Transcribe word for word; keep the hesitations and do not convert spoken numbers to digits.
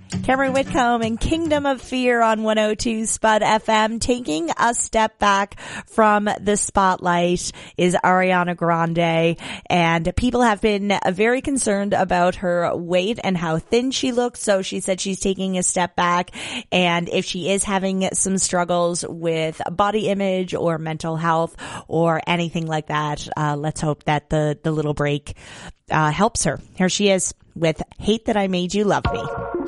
Cameron Whitcomb and Kingdom of Fear on one oh two Spud F M. Taking a step back from the spotlight is Ariana Grande, and people have been very concerned about her weight and how thin she looks. So she said she's taking a step back, and if she is having some struggles with body image or mental health or anything like that, uh, let's hope that the, the little break uh, helps her. Here she is with Hate That I Made You Love Me.